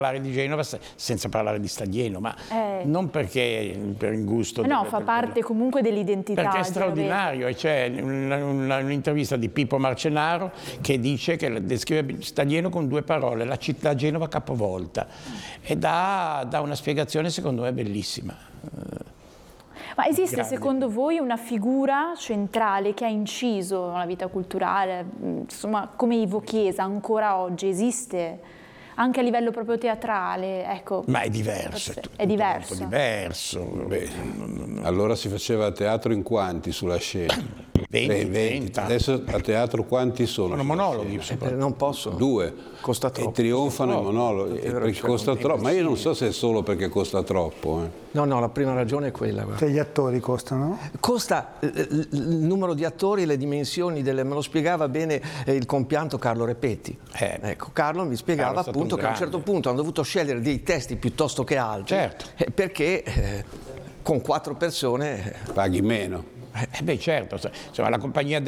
parlare di Genova senza parlare di Staglieno, ma non perché per il gusto. No, fa parte comunque dell'identità. Perché è straordinario, e c'è un'intervista di Pippo Marcenaro che dice che descrive Staglieno con 2 parole: la città Genova capovolta, e dà una spiegazione secondo me bellissima. Ma esiste Grande. secondo voi una figura centrale che ha inciso nella vita culturale, insomma, come Ivo Chiesa ancora oggi? Esiste? Anche a livello proprio teatrale, ecco. Ma è diverso, è diverso. Molto diverso. Beh, allora si faceva teatro in quanti sulla scena? 20. Adesso a teatro quanti sono? Sono monologhi. Non posso. 2. Costa troppo. E trionfano i monologhi, perché costa troppo. Ma io non so se è solo perché costa troppo. No, la prima ragione è quella. Guarda. Che gli attori costano? Costa il numero di attori, le dimensioni, me lo spiegava bene il compianto Carlo Repetti. Ecco, Carlo mi spiegava appunto che a un certo punto hanno dovuto scegliere dei testi piuttosto che altri, certo. Perché con 4 persone paghi meno. Beh, certo, insomma, la compagnia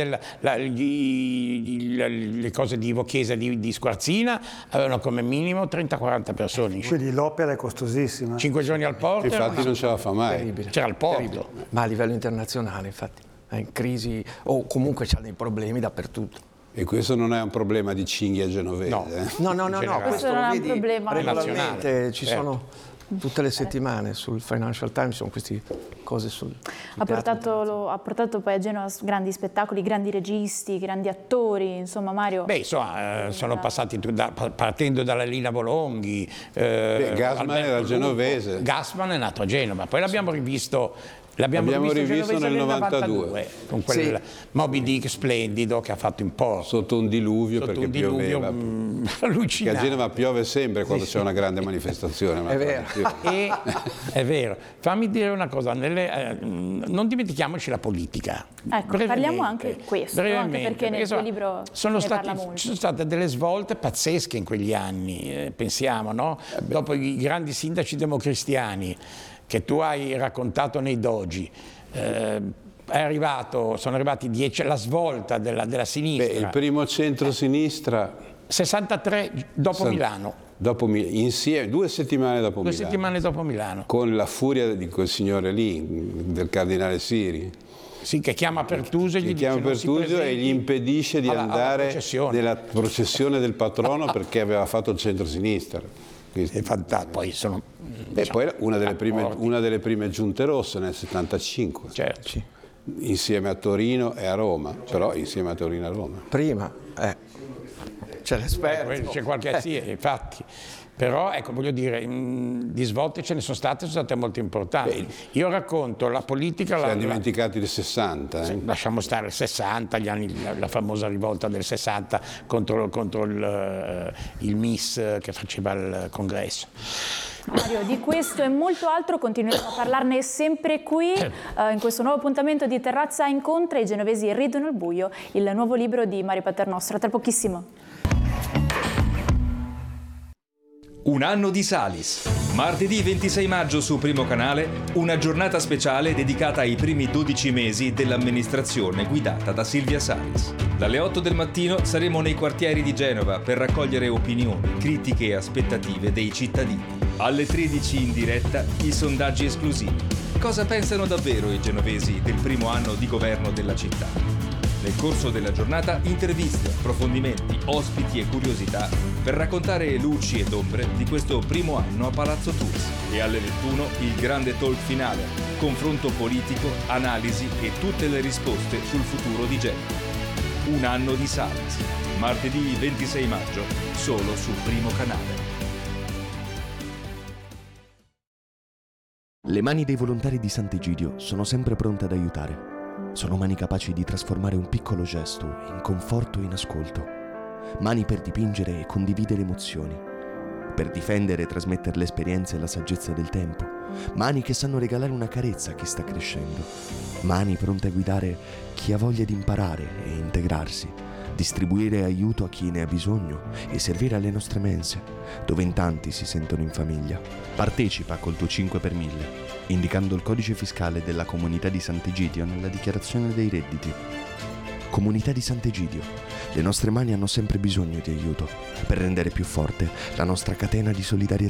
le cose di Ivo Chiesa di Squarzina avevano come minimo 30-40 persone. Quindi l'opera è costosissima. 5 giorni al porto. Infatti non ce la fa mai. Terribile. C'era il porto. Terribile. Ma a livello internazionale, infatti, è in crisi o comunque c'ha dei problemi dappertutto. E questo non è un problema di cinghia genovese. No, questo non lo è un vedi problema regolarmente, ci sono tutte le settimane sul Financial Times, sono queste cose ha portato poi a Genova grandi spettacoli, grandi registi, grandi attori, insomma Mario. Beh, insomma, sono passati partendo dalla Lina Bolonghi. Gassman era genovese. Gassman è nato a Genova, poi l'abbiamo rivisto. L'abbiamo rivisto nel 92 con quel Moby Dick splendido che ha fatto in porto. Sotto un diluvio, perché pioveva. Allucinante. Che a Genova piove sempre quando c'è una grande manifestazione. È vero. È vero. Fammi dire una cosa, non dimentichiamoci la politica. Ecco, parliamo anche di questo, anche perché nel tuo libro ci sono state delle svolte pazzesche in quegli anni, pensiamo, no? Dopo i grandi sindaci democristiani che tu hai raccontato nei dogi, sono arrivati 10, la svolta della sinistra. Beh, il primo centro-sinistra 63 dopo Milano. Insieme, 2 settimane dopo Milano. 2 settimane dopo Milano. Con la furia di quel signore lì, del cardinale Siri. Sì, che chiama Pertuso e gli chiama Pertuso e gli impedisce di andare nella processione del patrono perché aveva fatto il centro-sinistra. È fantastico. Poi sono poi una delle prime giunte rosse nel 75. Certo. Sì. Insieme a Torino e a Roma, però insieme a Torino e a Roma. Prima, c'è l'esperto. C'è qualche sì, infatti. Però, ecco, voglio dire, di svolte ce ne sono state molto importanti. Io racconto la politica... Siamo dimenticati del 60. Lasciamo stare il 60, gli anni, la famosa rivolta del 60 contro il MIS che faceva il congresso. Mario, di questo e molto altro continueremo a parlarne sempre qui, in questo nuovo appuntamento di Terrazza Incontra. I genovesi ridono il buio, il nuovo libro di Mario Paternoster. Tra pochissimo. Un anno di Salis. Martedì 26 maggio su Primo Canale, una giornata speciale dedicata ai primi 12 mesi dell'amministrazione guidata da Silvia Salis. Dalle 8 del mattino saremo nei quartieri di Genova per raccogliere opinioni, critiche e aspettative dei cittadini. Alle 13 in diretta i sondaggi esclusivi. Cosa pensano davvero i genovesi del primo anno di governo della città? Nel corso della giornata interviste, approfondimenti, ospiti e curiosità per raccontare luci ed ombre di questo primo anno a Palazzo Tours. E alle 21 il grande talk finale, confronto politico, analisi e tutte le risposte sul futuro di Genova. Un anno di Salis. Martedì 26 maggio, solo su Primo Canale. Le mani dei volontari di Sant'Egidio sono sempre pronte ad aiutare. Sono mani capaci di trasformare un piccolo gesto in conforto e in ascolto. Mani per dipingere e condividere emozioni. Per difendere e trasmettere l'esperienza e la saggezza del tempo. Mani che sanno regalare una carezza a chi sta crescendo. Mani pronte a guidare chi ha voglia di imparare e integrarsi. Distribuire aiuto a chi ne ha bisogno e servire alle nostre mense, dove in tanti si sentono in famiglia. Partecipa col tuo 5 per 1000, indicando il codice fiscale della Comunità di Sant'Egidio nella dichiarazione dei redditi. Comunità di Sant'Egidio, le nostre mani hanno sempre bisogno di aiuto per rendere più forte la nostra catena di solidarietà.